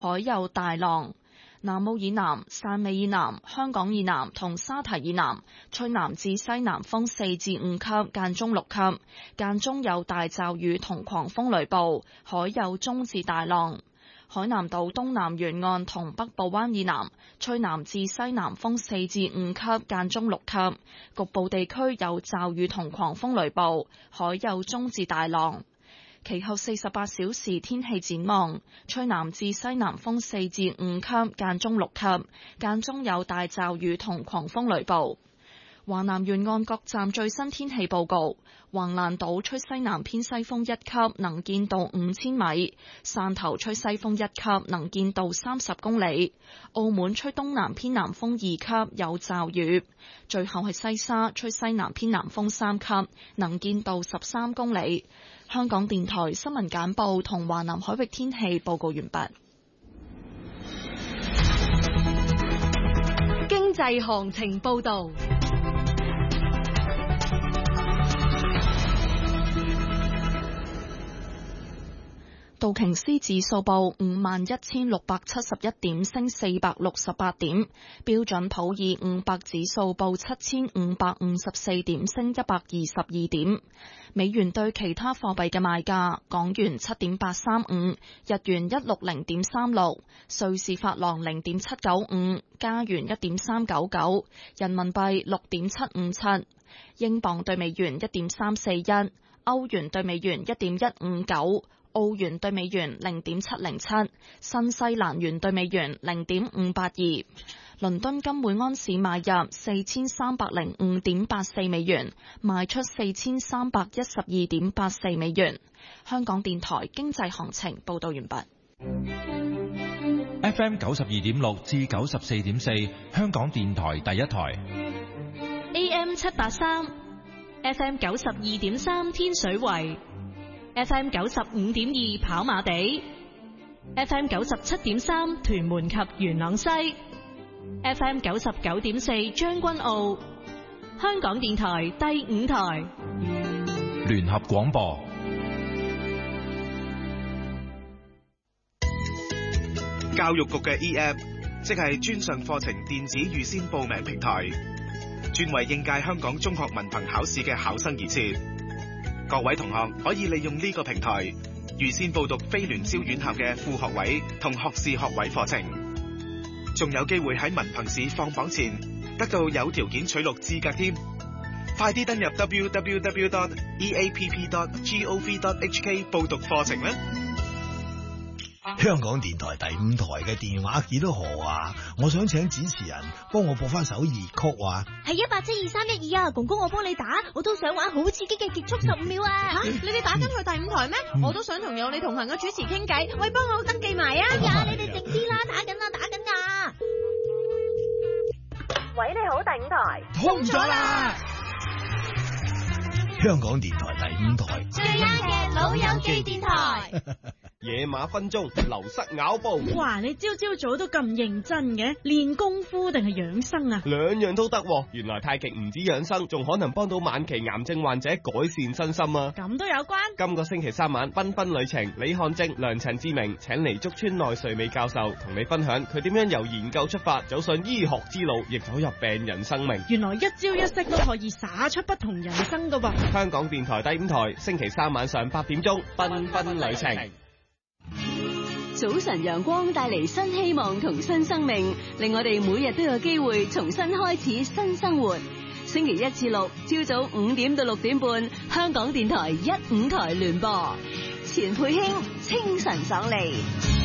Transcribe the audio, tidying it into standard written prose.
海有大浪。南澳以南、汕尾以南、香港以南同沙堤以南吹南至西南風4至5級，間中6級，間中有大驟雨同狂風雷暴，海有中至大浪。海南島東南沿岸同北部灣以南吹南至西南風4至5級，間中6級，局部地區有驟雨同狂風雷暴，海有中至大浪。其後48小時天氣展望，吹南至西南風4至5級，間中6級，間中有大驟雨同狂風雷暴。華南沿岸各站最新天氣報告：橫瀾島吹西南偏西風1級，能見度5000米；汕頭吹西風1級，能見度30公里；澳門吹東南偏南風2級，有驟雨。最後係西沙吹西南偏南風3級，能見度13公里。香港電台新聞簡報同華南海域天氣報告完畢。 經濟行情報導。 道瓊斯指數報51,671點，升468點；標準普爾500指數報7,554點，升122點。美元對其他貨幣嘅賣價：港元7.835，日元160.36，瑞士法郎0.795，加元1.399，人民幣6.757，英鎊對美元1.341，歐元對美元1.159。澳元對美元0.707，新西蘭元對美元0.582。倫敦金每安士買入4305.84美元，賣出4312.84美元。香港電台經濟行情報道完畢。 FM 92.6至94.4，香港電台第一台。 AM 783 ，FM 92.3天水圍。FM 95.2跑馬地 ，FM 97.3屯門及元朗西 ，FM 99.4將軍澳，香港電台第5台聯合廣播。 教育局嘅 eApp， 即係專上課程電子預先報名平台，專為應屆香港中學文憑考試嘅考生而設。各位同學可以利用呢個平台預先報讀非聯招院校嘅副學位同學士學位課程，仲有機會喺文憑試放榜前得到有條件取錄資格添。快啲登入 www.eapp.gov.hk 報讀課程啦！ 香港電台第5台嘅電話幾多號啊？我想請主持人幫我播翻首粵曲啊！ 係1872312啊！公公我幫你打，我都想玩好刺激嘅極速15秒啊！ 吓，你哋打緊去第5台咩？我都想同有你同行嘅主持傾偈，喂，幫我登記埋啊！ 哎呀，你哋靜啲啦，打緊啊！ 喂，你好，第5台通咗啦！香港電台第5台最啱嘅老友記電台。 野馬分鬃，流失咬步。 哇！你朝朝早都咁認真嘅，練功夫定係養生啊？ 兩樣都得。原來太極唔止養生，仲可能幫到晚期癌症患者改善身心啊！ 咁都有關。 今個星期3晚，繽紛旅程，李漢正、梁陳志明請嚟竹村內瑞美教授同你分享佢點樣由研究出發，走上醫學之路，亦走入病人生命。 原來一招一式都可以灑出不同人生噶噃。 香港電台第5台，星期3晚上8點鐘，繽紛旅程。 早晨陽光帶嚟新希望同新生命，令我哋每日都有機會重新開始新生活。星期1至6，朝早5點到6點半，香港電台1、5台聯播。錢佩卿清晨爽利。